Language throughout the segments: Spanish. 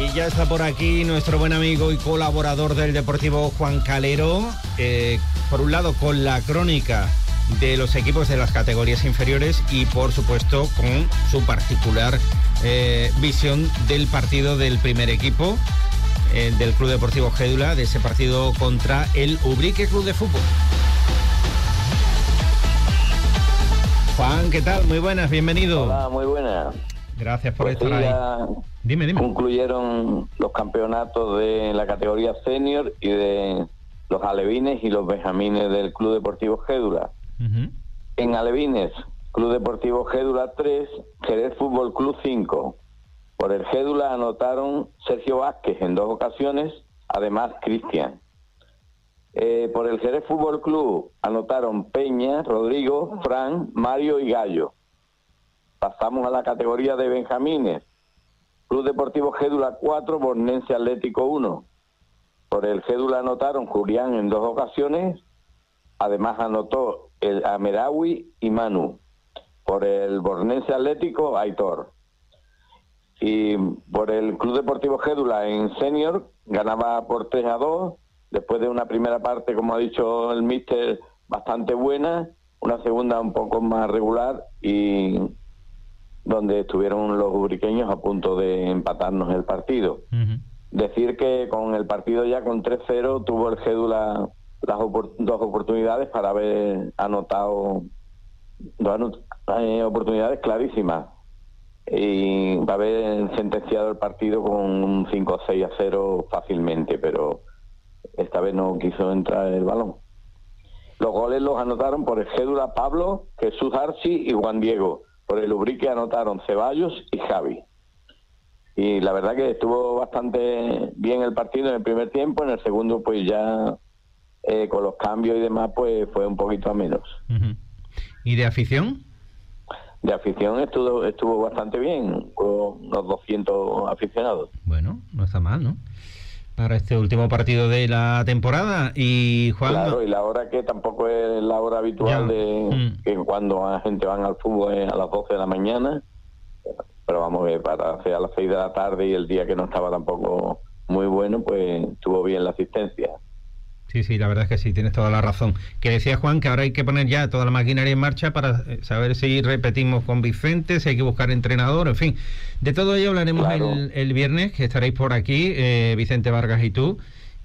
Ya está por aquí nuestro buen amigo y colaborador del Deportivo, Juan Calero, por un lado con la crónica de los equipos de las categorías inferiores y por supuesto con su particular visión del partido del primer equipo del Club Deportivo Gédula, de ese partido contra el Ubrique Club de Fútbol. Juan, ¿qué tal? Muy buenas, bienvenido. Hola, muy buenas. Gracias por estar sí, ahí. Dime. Concluyeron los campeonatos de la categoría senior y de los alevines y los benjamines del Club Deportivo Gédula. Uh-huh. En alevines, Club Deportivo Gédula 3, Jerez Fútbol Club 5. Por el Gédula anotaron Sergio Vázquez en 2 ocasiones, además Cristian. Por el Jerez Fútbol Club anotaron Peña, Rodrigo, Fran, Mario y Gallo. Pasamos a la categoría de benjamines. Club Deportivo Gédula 4, Bornense Atlético 1. Por el Gédula anotaron Julián en 2 ocasiones, además anotó el Amerawi y Manu. Por el Bornense Atlético, Aitor. Y por el Club Deportivo Gédula en senior ganaba por 3-2, después de una primera parte, como ha dicho el míster, bastante buena, una segunda un poco más regular y donde estuvieron los ubriqueños a punto de empatarnos el partido. Uh-huh. Decir que con el partido ya con 3-0 tuvo el Gédula las 2 oportunidades para haber anotado 2 oportunidades clarísimas y va a haber sentenciado el partido con un 5-6-0 fácilmente, pero esta vez no quiso entrar el balón. Los goles los anotaron por el Gédula Pablo, Jesús Arci y Juan Diego. Por el Ubrique anotaron Ceballos y Javi. Y la verdad que estuvo bastante bien el partido en el primer tiempo, en el segundo pues ya con los cambios y demás pues fue un poquito a menos. Uh-huh. ¿Y de afición? De afición estuvo bastante bien, con unos 200 aficionados. Bueno, no está mal, ¿no? Para este último partido de la temporada. Y Juan... Claro, y la hora que tampoco es la hora habitual que cuando la gente van al fútbol es a las 12 de la mañana, pero vamos a ver, para hacer a las 6 de la tarde y el día que no estaba tampoco muy bueno, pues estuvo bien la asistencia. Sí, la verdad es que sí, tienes toda la razón. Que decía Juan que ahora hay que poner ya toda la maquinaria en marcha para saber si repetimos con Vicente, si hay que buscar entrenador, en fin. De todo ello hablaremos el viernes, que estaréis por aquí, Vicente Vargas y tú.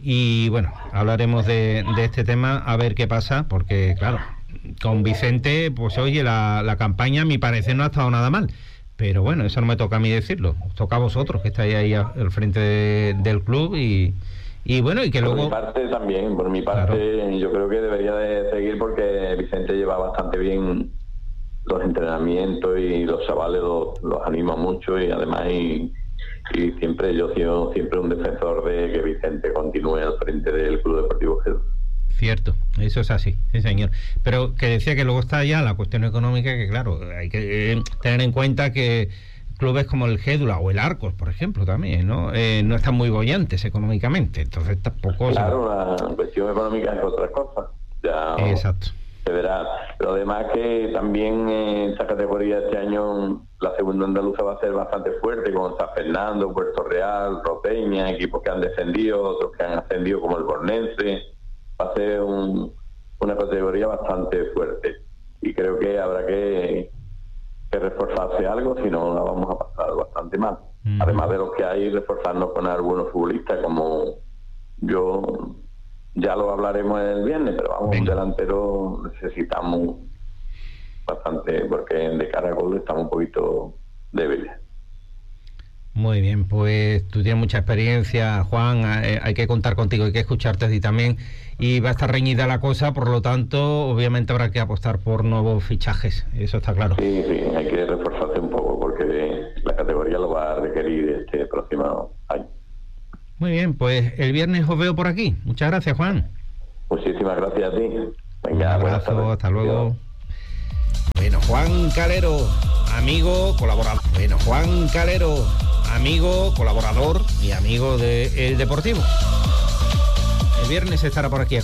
Y bueno, hablaremos de este tema, a ver qué pasa, porque claro, con Vicente, pues oye, la campaña a mi parecer no ha estado nada mal. Pero bueno, eso no me toca a mí decirlo, os toca a vosotros, que estáis ahí al frente del club y bueno, y que luego... Por mi parte, claro. Yo creo que debería de seguir porque Vicente lleva bastante bien los entrenamientos y los chavales los anima mucho y además y siempre yo he sido siempre un defensor de que Vicente continúe al frente del Club Deportivo Gédula. Cierto, eso es así, sí señor. Pero que decía que luego está ya la cuestión económica, que claro, hay que tener en cuenta que clubes como el Gédula o el Arcos, por ejemplo, también, ¿no? No están muy bollantes económicamente, entonces tampoco... Claro, la cuestión económica es otra cosa. Ya exacto. Se verá. Pero además que también esta categoría este año, la segunda andaluza va a ser bastante fuerte, con San Fernando, Puerto Real, Roteña, equipos que han descendido, otros que han ascendido como el Bornense. Va a ser una categoría bastante fuerte. Y creo que habrá que reforzarse algo, si no la vamos a pasar bastante mal. Además de los que hay, reforzarnos con algunos futbolistas, como yo, ya lo hablaremos el viernes, pero vamos, un delantero necesitamos bastante, porque de cara a gol estamos un poquito débiles. Muy bien, pues tú tienes mucha experiencia, Juan, hay que contar contigo, hay que escucharte a ti también, y va a estar reñida la cosa, por lo tanto, obviamente habrá que apostar por nuevos fichajes, eso está claro. Sí, hay que reforzarse un poco, porque la categoría lo va a requerir este próximo año. Muy bien, pues el viernes os veo por aquí. Muchas gracias, Juan. Muchísimas gracias a ti. Venga, un abrazo, hasta luego. Bueno, Juan Calero, amigo, colaborador. Bueno, Juan Calero, amigo, colaborador y amigo de El Deportivo. El viernes estará por aquí.